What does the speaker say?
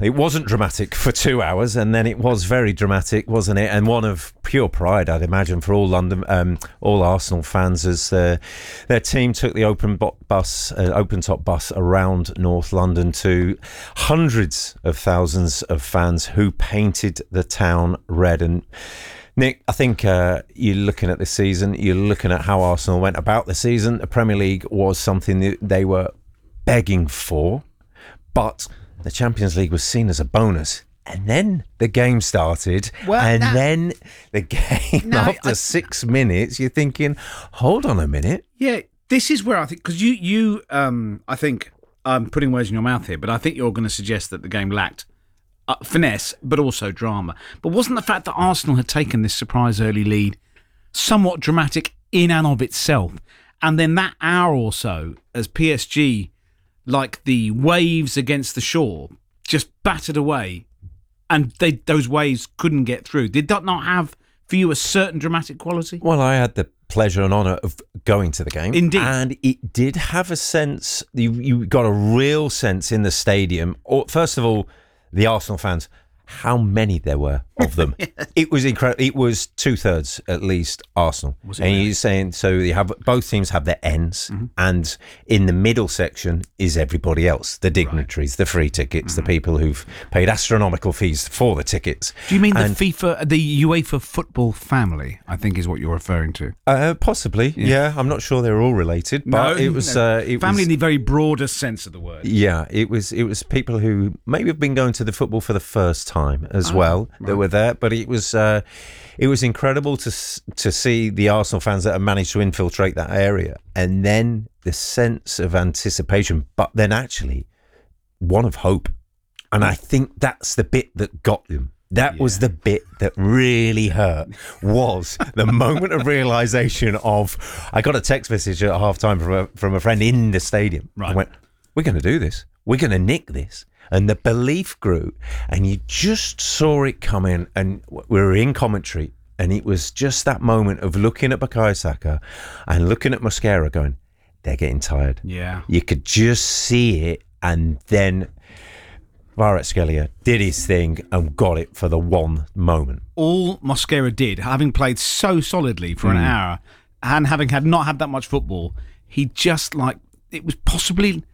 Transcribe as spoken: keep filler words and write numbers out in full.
it wasn't dramatic for two hours, and then it was very dramatic, wasn't it? And one of pure pride, I'd imagine, for all London, um, all Arsenal fans, as uh, their team took the open bo- bus, uh, open top bus around North London to hundreds of thousands of fans who painted the town red. And Nick, I think uh, you're looking at this season, you're looking at how Arsenal went about the season. The Premier League was something that they were begging for, but the Champions League was seen as a bonus. And then the game started, well, and now, then the game, now, after I, six minutes, you're thinking, hold on a minute. Yeah, this is where I think, because you, you, um, I think, I'm putting words in your mouth here, but I think you're going to suggest that the game lacked uh, finesse, but also drama. But wasn't the fact that Arsenal had taken this surprise early lead somewhat dramatic in and of itself? And then that hour or so, as P S G, like the waves against the shore, just battered away, and they those waves couldn't get through. Did that not have, for you, a certain dramatic quality? Well, I had the pleasure and honour of going to the game. Indeed. And it did have a sense, you, you got a real sense in the stadium. Or, first of all, the Arsenal fans, how many there were of them. Yes. It was incredible. It was two-thirds, at least, Arsenal. Was it and really? You're saying, so you have both teams have their ends, mm-hmm. and in the middle section is everybody else, the dignitaries, right. the free tickets, mm-hmm. the people who've paid astronomical fees for the tickets. Do you mean and, the FIFA, the UEFA football family, I think is what you're referring to? Uh, possibly, yeah. yeah. I'm not sure they're all related, but no, it was... No. Uh, it family was, in the very broadest sense of the word. Yeah, it was It was people who maybe have been going to the football for the first time as oh, well, right. that were there, but it was uh, it was incredible to to see the Arsenal fans that have managed to infiltrate that area, and then the sense of anticipation, but then actually one of hope. And I think that's the bit that got them. That yeah. was the bit that really hurt, was the moment of realisation of, I got a text message at half time from a, from a friend in the stadium. Right. I went, we're going to do this. We're going to nick this. And the belief grew, and you just saw it coming. And we were in commentary, and it was just that moment of looking at Bukayo Saka and looking at Mosquera going, they're getting tired. Yeah. You could just see it, and then Kvaratskhelia did his thing and got it for the one moment. All Mosquera did, having played so solidly for mm. an hour, and having had not had that much football, he just like, it was possibly...